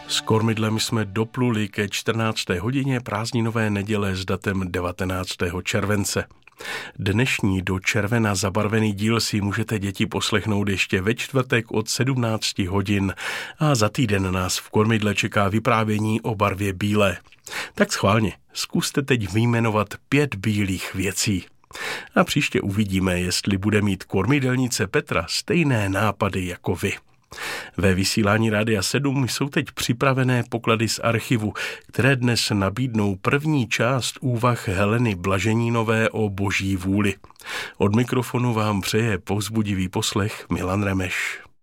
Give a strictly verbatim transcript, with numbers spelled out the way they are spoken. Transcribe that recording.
S kormidlem jsme dopluli ke čtrnácté hodině prázdninové neděle s datem devatenáctého července. Dnešní do červena zabarvený díl si můžete děti poslechnout ještě ve čtvrtek od sedmnáct hodin a za týden nás v kormidle čeká vyprávění o barvě bílé. Tak schválně, zkuste teď vyjmenovat pět bílých věcí. A příště uvidíme, jestli bude mít kormidelnice Petra stejné nápady jako vy. Ve vysílání Rádia sedm jsou teď připravené poklady z archivu, které dnes nabídnou první část úvah Heleny Blaženínové o boží vůli. Od mikrofonu vám přeje povzbudivý poslech Milan Remeš.